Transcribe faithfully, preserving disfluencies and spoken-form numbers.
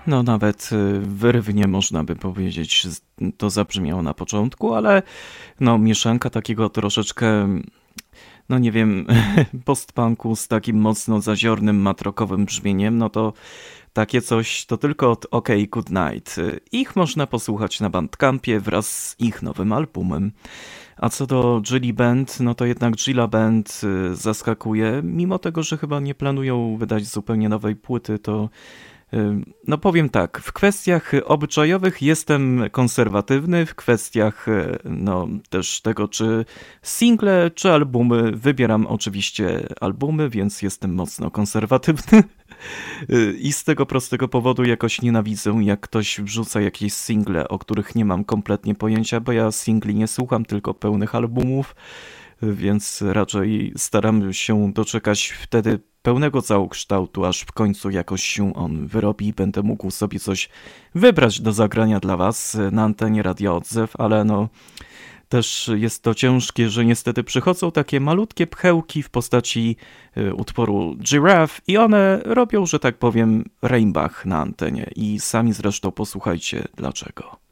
No nawet y, wyrywnie można by powiedzieć, z- to zabrzmiało na początku, ale no mieszanka takiego troszeczkę, no nie wiem, postpunku z takim mocno zaziornym, matrokowym brzmieniem, no to takie coś to tylko od OK Good Night. Y, Ich można posłuchać na Bandcampie wraz z ich nowym albumem. A co do Jilly Band, no to jednak Jilla Band y, zaskakuje, mimo tego, że chyba nie planują wydać zupełnie nowej płyty, to Ym, No powiem tak, w kwestiach obyczajowych jestem konserwatywny, w kwestiach e, no też tego, czy single, czy albumy, wybieram oczywiście albumy, więc jestem mocno konserwatywny. Y, I z tego prostego powodu jakoś nienawidzę, jak ktoś wrzuca jakieś single, o których nie mam kompletnie pojęcia, bo ja singli nie słucham, tylko pełnych albumów, więc raczej staram się doczekać wtedy pełnego całokształtu, aż w końcu jakoś się on wyrobi i będę mógł sobie coś wybrać do zagrania dla was na antenie Radia Odzew, ale no też jest to ciężkie, że niestety przychodzą takie malutkie pchełki w postaci y, utworu Giraffe i one robią, że tak powiem, Reinbach na antenie i sami zresztą posłuchajcie dlaczego.